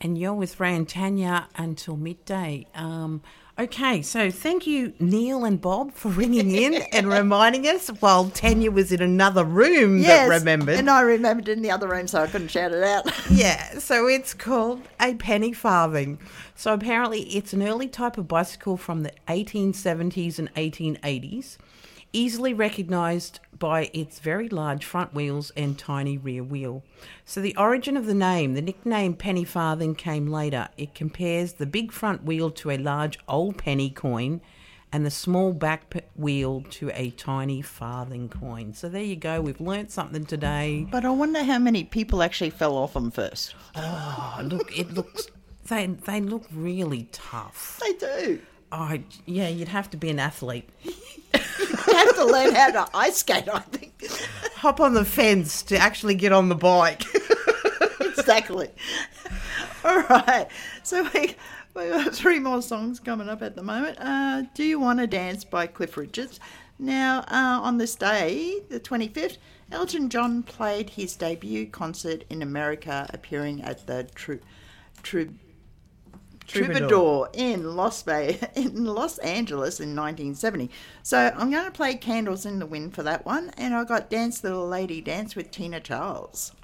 And you're with Ray and Tanya until midday. Okay, so thank you, Neil and Bob, for ringing in and reminding us while Tanya was in another room that remembered. And I remembered in the other room, so I couldn't shout it out. Yeah, so it's called a penny farthing. So apparently it's an early type of bicycle from the 1870s and 1880s, easily recognised by its very large front wheels and tiny rear wheel. So the origin of the name, the nickname penny farthing, came later. It compares the big front wheel to a large old penny coin and the small back wheel to a tiny farthing coin. So there you go. We've learnt something today. But I wonder how many people actually fell off them first. Oh, look, it looks... They look really tough. They do. Oh, yeah, you'd have to be an athlete. You have to learn how to ice skate, I think. Hop on the fence to actually get on the bike. Exactly. All right. So we've got 3 more songs coming up at the moment. Do You Want to Dance by Cliff Richards. Now, on this day, the 25th, Elton John played his debut concert in America, appearing at the Troubadour in Los Angeles in 1970. So I'm going to play Candles in the Wind for that one, and I got Dance Little Lady Dance with Tina Charles.